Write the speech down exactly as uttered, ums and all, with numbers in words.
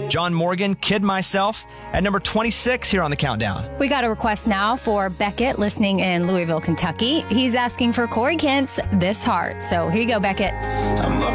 John Morgan, Kid Myself, at number twenty-six here on the countdown. We got a request now for Beckett, listening in Louisville, Kentucky. He's asking for Corey Kent's This Heart. So here you go, Beckett. I'm up